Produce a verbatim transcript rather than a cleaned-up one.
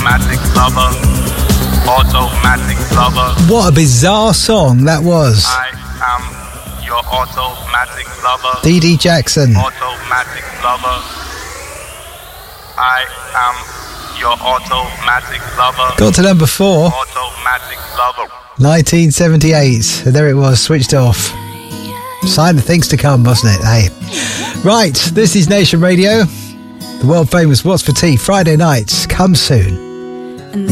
automatic lover, automatic lover. What a bizarre song that was. I am your automatic lover. Dee Dee Jackson. Automatic lover. I am your automatic lover. Got to number four. Automatic lover. nineteen seventy-eight. And there it was, switched off. Sign of things to come, wasn't it? Hey. Right, this is Nation Radio. The world famous What's for Tea Friday nights. Come soon.